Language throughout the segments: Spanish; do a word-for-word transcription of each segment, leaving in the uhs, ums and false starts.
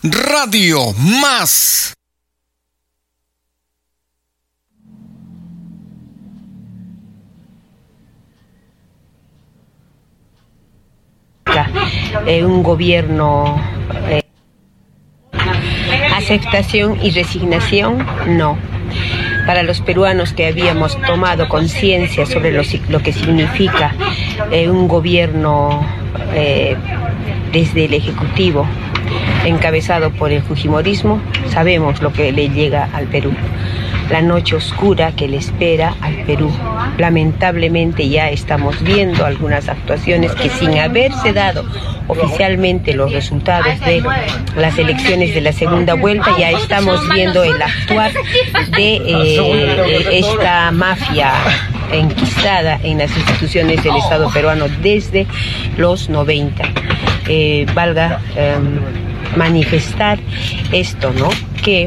Radio Más. Eh, un gobierno, eh, aceptación y resignación, no. Para los peruanos que habíamos tomado conciencia sobre lo, lo que significa eh, un gobierno eh, desde el Ejecutivo, encabezado por el fujimorismo, sabemos lo que le llega al Perú. La noche oscura que le espera al Perú. Lamentablemente ya estamos viendo algunas actuaciones que, sin haberse dado oficialmente los resultados de las elecciones de la segunda vuelta, ya estamos viendo el actuar de eh, esta mafia enquistada en las instituciones del Estado peruano desde los noventa. Eh, valga eh, manifestar esto, ¿no? Que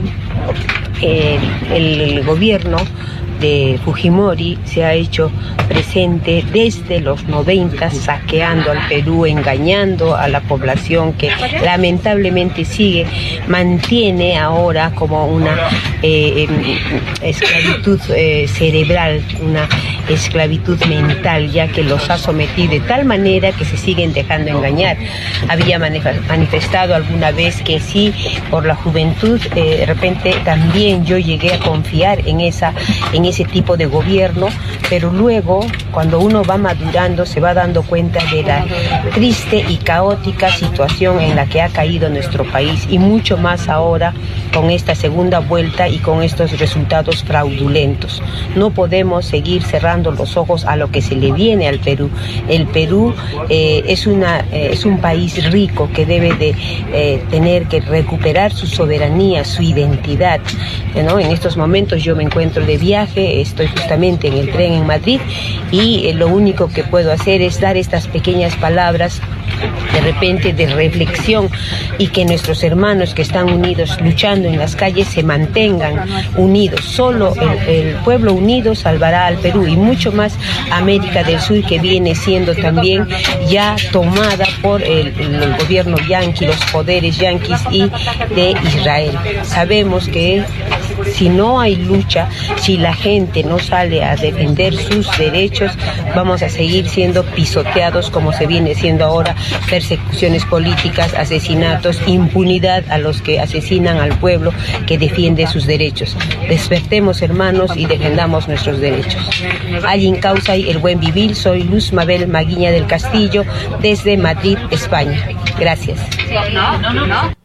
eh, el, el gobierno de Fujimori se ha hecho presente desde los noventa, saqueando al Perú, engañando a la población que lamentablemente sigue, mantiene ahora como una eh, esclavitud eh, cerebral, una esclavitud mental, ya que los ha sometido de tal manera que se siguen dejando engañar. Había manifestado alguna vez que sí, por la juventud, eh, de repente también yo llegué a confiar en esa en ese tipo de gobierno, pero luego, cuando uno va madurando, se va dando cuenta de la triste y caótica situación en la que ha caído nuestro país, y mucho más ahora con esta segunda vuelta y con estos resultados fraudulentos. No podemos seguir cerrando los ojos a lo que se le viene al Perú. El Perú eh, es, una, eh, es un país rico que debe de eh, tener que recuperar su soberanía, su identidad, ¿no? En estos momentos yo me encuentro de viaje, estoy justamente en el tren en Madrid, y eh, lo único que puedo hacer es dar estas pequeñas palabras de repente de reflexión, y que nuestros hermanos que están unidos luchando en las calles se mantengan unidos. Solo el, el pueblo unido salvará al Perú, y mucho más América del Sur, que viene siendo también ya tomada por el, el gobierno yanqui, los poderes yanquis y de Israel. Sabemos que si no hay lucha, si la gente no sale a defender sus derechos, vamos a seguir siendo pisoteados como se viene siendo ahora, persecuciones políticas, asesinatos, impunidad a los que asesinan al pueblo que defiende sus derechos. Despertemos, hermanos, y defendamos nuestros derechos. Allin causa y el buen vivir. Soy Luz Mabel Maguiña del Castillo, desde Madrid, España. Gracias. No, no, no.